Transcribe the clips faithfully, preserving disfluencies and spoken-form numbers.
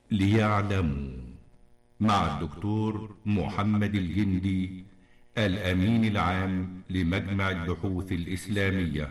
ليعلموا، مع الدكتور محمد الجندي، الأمين العام لمجمع البحوث الإسلامية.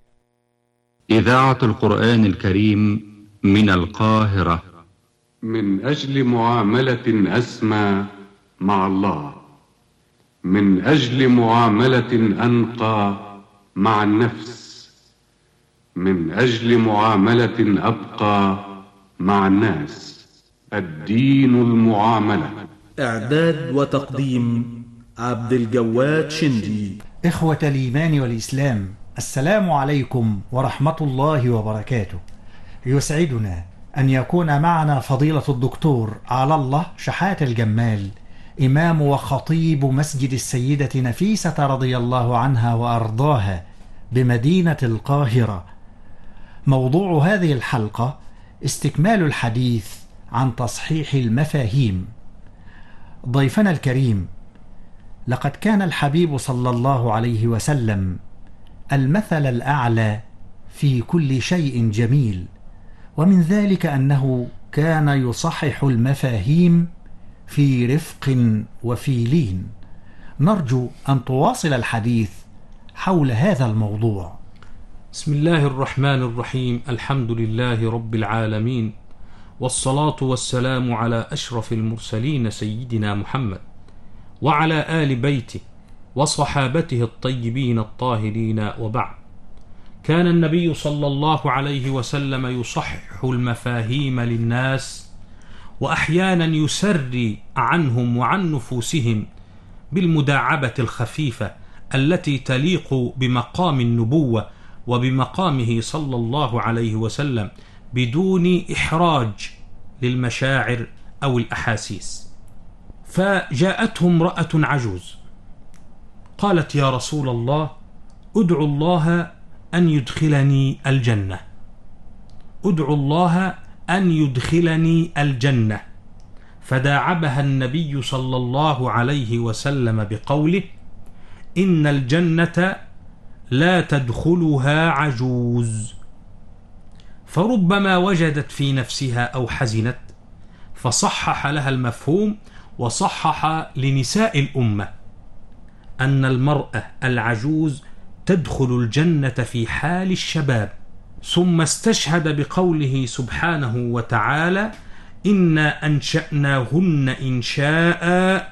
إذاعة القرآن الكريم من القاهرة. من أجل معاملة أسمى مع الله، من أجل معاملة أنقى مع النفس، من أجل معاملة أبقى مع الناس. الدين المعاملة. إعداد وتقديم عبد الجواد شندي. إخوة الإيمان والإسلام، السلام عليكم ورحمة الله وبركاته. يسعدنا أن يكون معنا فضيلة الدكتور على الله شحات الجمال، إمام وخطيب مسجد السيدة نفيسة رضي الله عنها وأرضاها بمدينة القاهرة. موضوع هذه الحلقة استكمال الحديث عن تصحيح المفاهيم. ضيفنا الكريم، لقد كان الحبيب صلى الله عليه وسلم المثل الأعلى في كل شيء جميل، ومن ذلك أنه كان يصحح المفاهيم في رفق وفي لين. نرجو أن تواصل الحديث حول هذا الموضوع. بسم الله الرحمن الرحيم. الحمد لله رب العالمين، والصلاة والسلام على أشرف المرسلين سيدنا محمد وعلى آل بيته وصحابته الطيبين الطاهرين، وبعد. كان النبي صلى الله عليه وسلم يصحح المفاهيم للناس، وأحيانا يسري عنهم وعن نفوسهم بالمداعبة الخفيفة التي تليق بمقام النبوة وبمقامه صلى الله عليه وسلم، بدون إحراج للمشاعر أو الأحاسيس. فجاءته امرأة عجوز قالت: يا رسول الله، ادعو الله أن يدخلني الجنة، ادعو الله أن يدخلني الجنة. فداعبها النبي صلى الله عليه وسلم بقوله: إن الجنة لا تدخلها عجوز. فربما وجدت في نفسها أو حزنت، فصحح لها المفهوم، وصحح لنساء الأمة أن المرأة العجوز تدخل الجنة في حال الشباب. ثم استشهد بقوله سبحانه وتعالى: إنا أنشأناهن إنشاء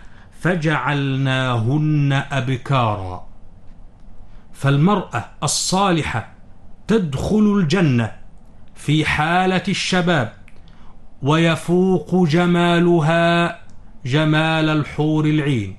فجعلناهن أبكارا. فالمرأة الصالحة تدخل الجنة في حالة الشباب، ويفوق جمالها جمال الحور العين،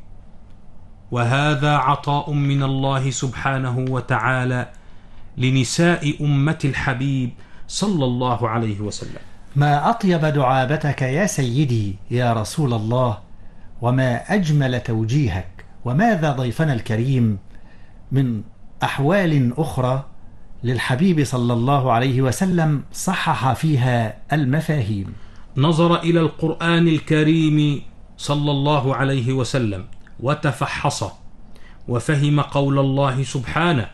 وهذا عطاء من الله سبحانه وتعالى لنساء أمة الحبيب صلى الله عليه وسلم. ما أطيب دعابتك يا سيدي يا رسول الله، وما أجمل توجيهك. وماذا ضيفنا الكريم من أحوال أخرى للحبيب صلى الله عليه وسلم صحح فيها المفاهيم؟ نظر إلى القرآن الكريم صلى الله عليه وسلم وتفحصه، وفهم قول الله سبحانه،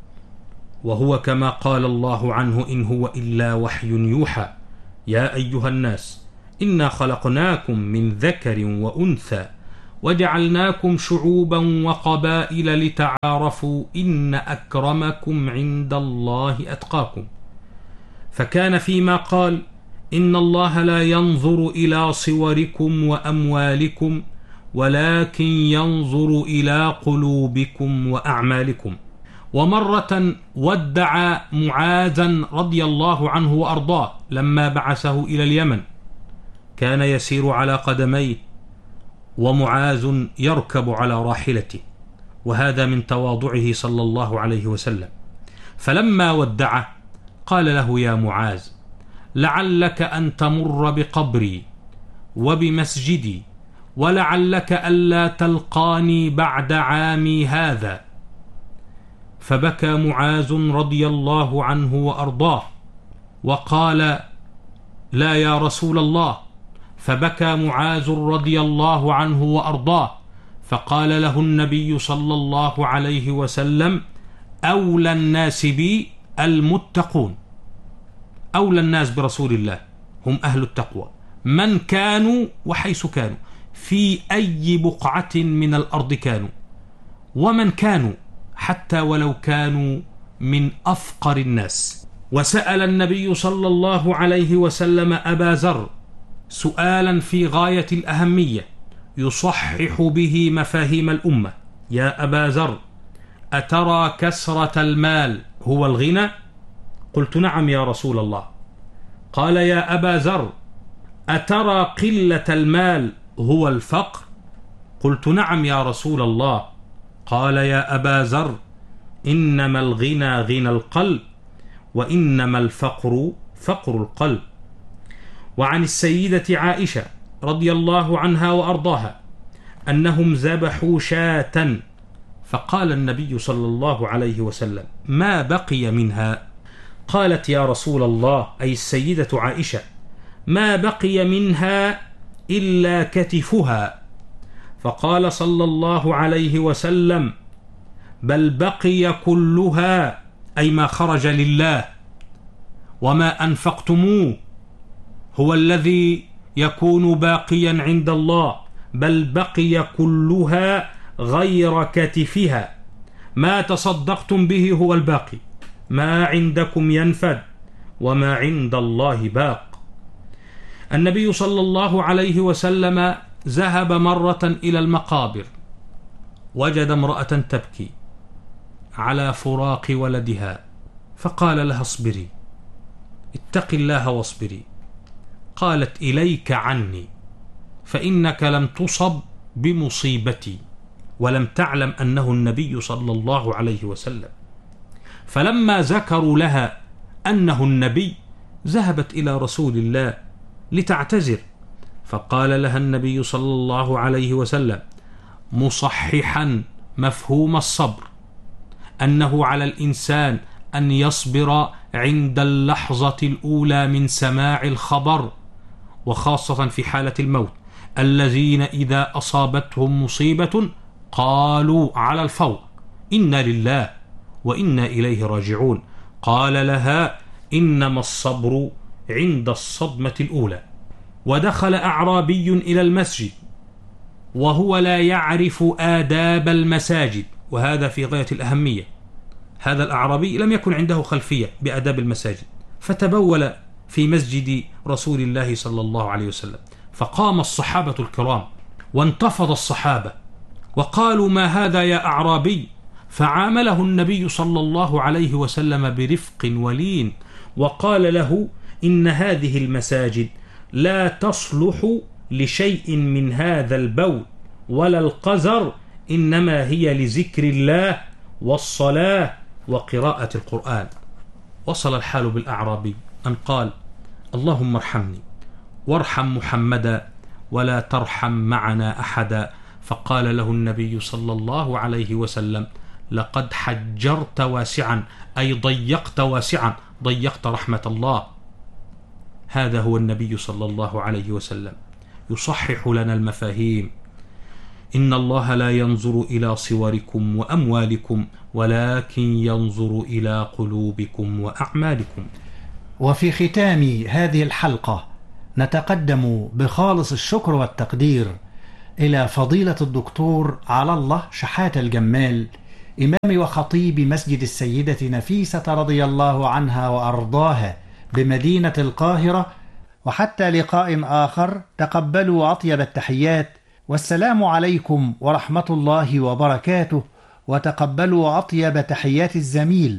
وهو كما قال الله عنه: إن هو إلا وحي يوحى يا أيها الناس إنا خلقناكم من ذكر وأنثى وجعلناكم شعوبا وقبائل لتعارفوا إن أكرمكم عند الله أتقاكم. فكان فيما قال: إن الله لا ينظر إلى صوركم وأموالكم ولكن ينظر إلى قلوبكم وأعمالكم. ومرة ودع معاذا رضي الله عنه وأرضاه لما بعثه إلى اليمن، كان يسير على قدميه ومعاذ يركب على راحلته، وهذا من تواضعه صلى الله عليه وسلم. فلما ودعه قال له: يا معاذ، لعلك أن تمر بقبري وبمسجدي، ولعلك ألا تلقاني بعد عامي هذا. فبكى معاذ رضي الله عنه وأرضاه وقال: لا يا رسول الله. فبكى معاذ رضي الله عنه وأرضاه، فقال له النبي صلى الله عليه وسلم: أولى الناس بي المتقون. أولى الناس برسول الله هم أهل التقوى، من كانوا وحيث كانوا، في أي بقعة من الأرض كانوا، ومن كانوا حتى ولو كانوا من أفقر الناس. وسأل النبي صلى الله عليه وسلم أبا ذر سؤالا في غاية الأهمية يصحح به مفاهيم الأمة: يا أبا ذر، أترى كثرة المال هو الغنى؟ قلت: نعم يا رسول الله. قال: يا أبا ذر، أترى قلة المال هو الفقر؟ قلت: نعم يا رسول الله. قال: يا أبا ذر، إنما الغنى غنى القلب، وإنما الفقر فقر القلب. وعن السيدة عائشة رضي الله عنها وأرضاها أنهم ذبحوا شاة، فقال النبي صلى الله عليه وسلم: ما بقي منها؟ قالت: يا رسول الله، أي السيدة عائشة، ما بقي منها إلا كتفها. فقال صلى الله عليه وسلم: بل بقي كلها، أي ما خرج لله، وما أنفقتموه هو الذي يكون باقيا عند الله، بل بقي كلها غير كتفها، ما تصدقتم به هو الباقي، ما عندكم ينفد وما عند الله باق. النبي صلى الله عليه وسلم ذهب مرة إلى المقابر، وجد امرأة تبكي على فراق ولدها، فقال لها: اصبري، اتق الله واصبري. قالت: إليك عني، فإنك لم تصب بمصيبتي، ولم تعلم أنه النبي صلى الله عليه وسلم. فلما ذكروا لها أنه النبي ذهبت إلى رسول الله لتعتذر، فقال لها النبي صلى الله عليه وسلم مصححا مفهوم الصبر أنه على الإنسان أن يصبر عند اللحظة الأولى من سماع الخبر، وخاصة في حالة الموت، الذين إذا أصابتهم مصيبة قالوا على الفور: إنا لله وإنا إليه راجعون. قال لها: إنما الصبر عند الصدمة الأولى. ودخل أعرابي إلى المسجد وهو لا يعرف آداب المساجد، وهذا في غاية الأهمية. هذا الأعرابي لم يكن عنده خلفية بآداب المساجد، فتبول في مسجد رسول الله صلى الله عليه وسلم، فقام الصحابة الكرام وانتفض الصحابة وقالوا: ما هذا يا أعرابي؟ فعامله النبي صلى الله عليه وسلم برفق ولين، وقال له: إن هذه المساجد لا تصلح لشيء من هذا البول ولا القذر، إنما هي لذكر الله والصلاة وقراءة القرآن. وصل الحال بالأعرابي أن قال: اللهم ارحمني وارحم محمدا ولا ترحم معنا أحدا. فقال له النبي صلى الله عليه وسلم: لقد حجرت واسعا، أي ضيقت واسعا، ضيقت رحمة الله. هذا هو النبي صلى الله عليه وسلم يصحح لنا المفاهيم. إن الله لا ينظر إلى صوركم وأموالكم ولكن ينظر إلى قلوبكم وأعمالكم. وفي ختام هذه الحلقة نتقدم بخالص الشكر والتقدير إلى فضيلة الدكتور على الله شحاتة الجمال، إمام وخطيب مسجد السيدة نفيسة رضي الله عنها وأرضاها بمدينة القاهرة. وحتى لقاء آخر، تقبلوا أطيب التحيات، والسلام عليكم ورحمة الله وبركاته. وتقبلوا أطيب تحيات الزميل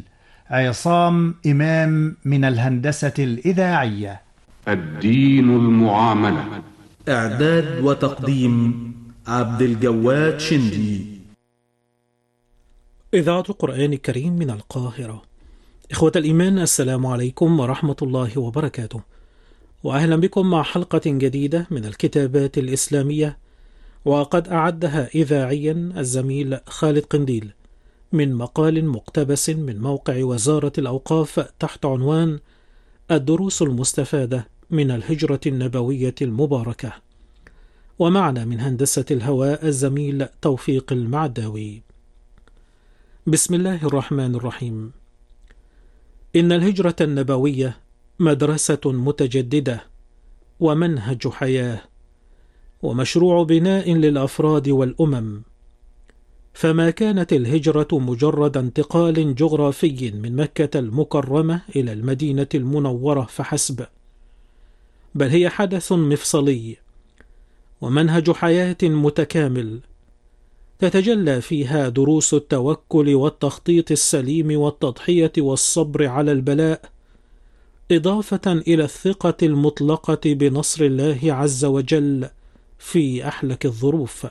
عصام إمام من الهندسة الإذاعية. الدين المعاملة. إعداد وتقديم عبد الجواد شندي. إذاعة القرآن الكريم من القاهرة. إخوة الإيمان، السلام عليكم ورحمة الله وبركاته، وأهلا بكم مع حلقة جديدة من الكتابات الإسلامية، وقد أعدها إذاعيا الزميل خالد قنديل من مقال مقتبس من موقع وزارة الأوقاف تحت عنوان الدروس المستفادة من الهجرة النبوية المباركة. ومعنا من هندسة الهواء الزميل توفيق المعداوي. بسم الله الرحمن الرحيم. إن الهجرة النبوية مدرسة متجددة ومنهج حياة، ومشروع بناء للأفراد والأمم. فما كانت الهجرة مجرد انتقال جغرافي من مكة المكرمة إلى المدينة المنورة فحسب، بل هي حدث مفصلي ومنهج حياة متكامل تتجلى فيها دروس التوكل والتخطيط السليم والتضحية والصبر على البلاء، إضافة إلى الثقة المطلقة بنصر الله عز وجل في أحلك الظروف.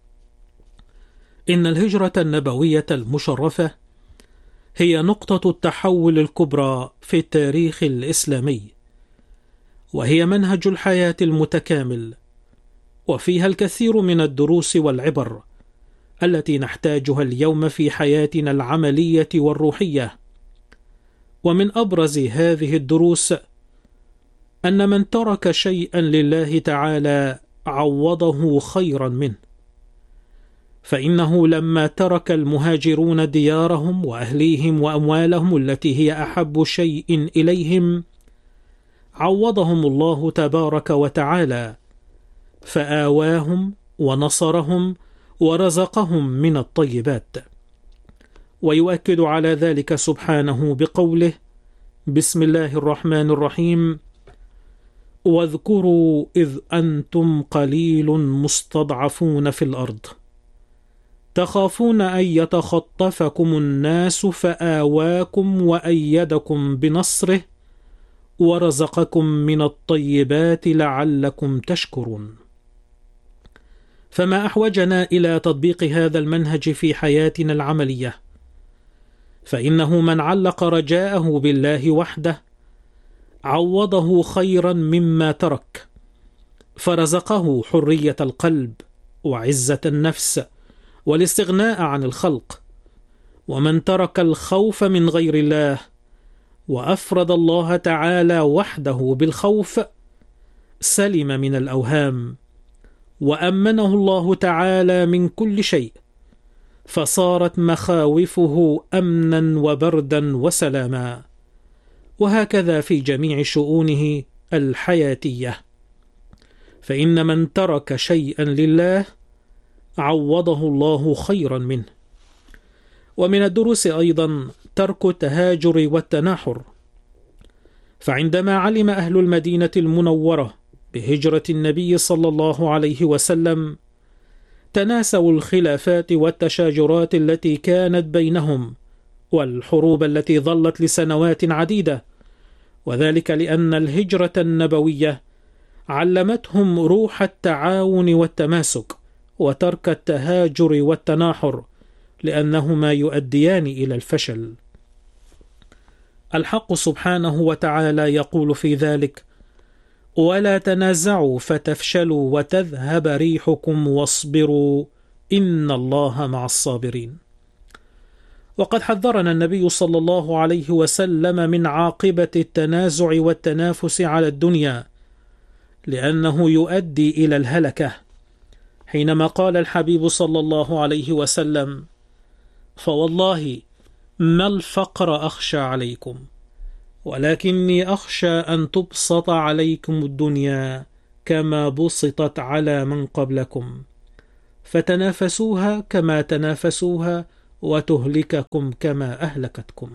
إن الهجرة النبوية المشرفة هي نقطة التحول الكبرى في التاريخ الإسلامي، وهي منهج الحياة المتكامل، وفيها الكثير من الدروس والعبر التي نحتاجها اليوم في حياتنا العملية والروحية. ومن أبرز هذه الدروس أن من ترك شيئا لله تعالى عوضه خيرا منه، فإنه لما ترك المهاجرون ديارهم وأهليهم وأموالهم التي هي أحب شيء إليهم، عوضهم الله تبارك وتعالى، فآواهم ونصرهم ورزقهم من الطيبات. ويؤكد على ذلك سبحانه بقوله: بسم الله الرحمن الرحيم: واذكروا إذ أنتم قليل مستضعفون في الأرض تخافون أن يتخطفكم الناس فآواكم وأيدكم بنصره ورزقكم من الطيبات لعلكم تشكرون. فما أحوجنا إلى تطبيق هذا المنهج في حياتنا العملية، فإنه من علق رجاءه بالله وحده عوضه خيرا مما ترك، فرزقه حرية القلب وعزة النفس والاستغناء عن الخلق. ومن ترك الخوف من غير الله وأفرد الله تعالى وحده بالخوف سلم من الأوهام، وأمنه الله تعالى من كل شيء، فصارت مخاوفه أمنا وبردا وسلاما. وهكذا في جميع شؤونه الحياتية، فإن من ترك شيئا لله عوضه الله خيرا منه. ومن الدروس أيضا ترك التهاجر والتناحر، فعندما علم أهل المدينة المنورة بهجرة النبي صلى الله عليه وسلم تناسوا الخلافات والتشاجرات التي كانت بينهم والحروب التي ظلت لسنوات عديدة، وذلك لأن الهجرة النبوية علمتهم روح التعاون والتماسك وترك التهاجر والتناحر، لأنهما يؤديان إلى الفشل. الحق سبحانه وتعالى يقول في ذلك: ولا تنازعوا فتفشلوا وتذهب ريحكم واصبروا إن الله مع الصابرين. وقد حذرنا النبي صلى الله عليه وسلم من عاقبة التنازع والتنافس على الدنيا، لأنه يؤدي إلى الهلكة، حينما قال الحبيب صلى الله عليه وسلم: فوالله ما الفقر أخشى عليكم، ولكني أخشى أن تبسط عليكم الدنيا كما بسطت على من قبلكم، فتنافسوها كما تنافسوها وتهلككم كما أهلكتكم.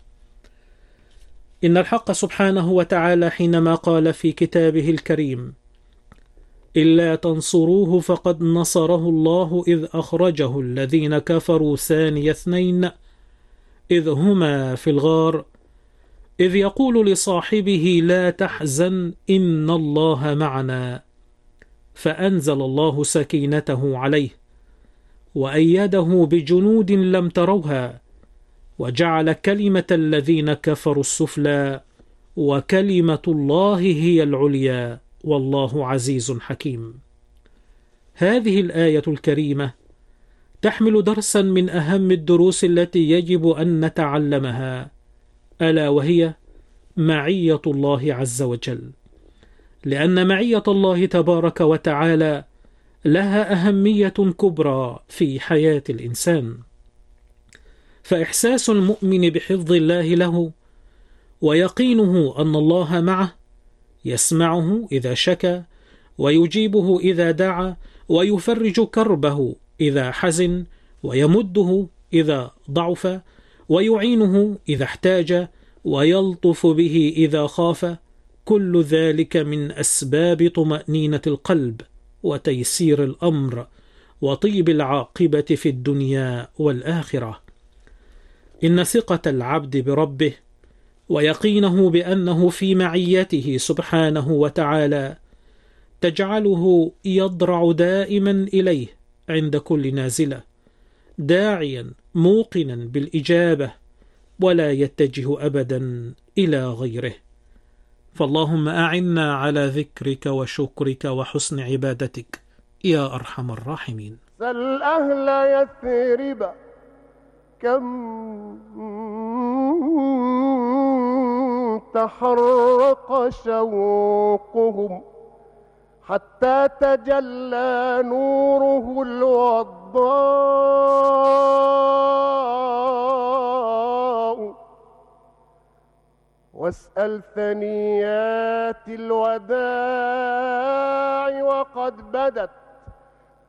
إن الحق سبحانه وتعالى حينما قال في كتابه الكريم: إلا تنصروه فقد نصره الله إذ أخرجه الذين كفروا ثاني اثنين إذ هما في الغار إذ يقول لصاحبه لا تحزن إن الله معنا، فأنزل الله سكينته عليه وأيده بجنود لم تروها وجعل كلمة الذين كفروا السفلى وكلمة الله هي العليا والله عزيز حكيم. هذه الآية الكريمة تحمل درسا من أهم الدروس التي يجب أن نتعلمها، ألا وهي معية الله عز وجل، لأن معية الله تبارك وتعالى لها أهمية كبرى في حياة الإنسان. فإحساس المؤمن بحفظ الله له ويقينه أن الله معه يسمعه إذا شكى، ويجيبه إذا دعا، ويفرج كربه إذا حزن، ويمده إذا ضعف، ويعينه إذا احتاج، ويلطف به إذا خاف. كل ذلك من أسباب طمأنينة القلب وتيسير الأمر وطيب العاقبة في الدنيا والآخرة. إن ثقة العبد بربه ويقينه بأنه في معيته سبحانه وتعالى تجعله يضرع دائما إليه عند كل نازلة، داعيا موقنا بالإجابة، ولا يتجه أبدا إلى غيره. فاللهم أعنا على ذكرك وشكرك وحسن عبادتك يا أرحم الراحمين. سل أهل يثرب كم تحرق شوقهم حتى تجلى نوره الوضاء، واسأل ثنيات الوداع وقد بدت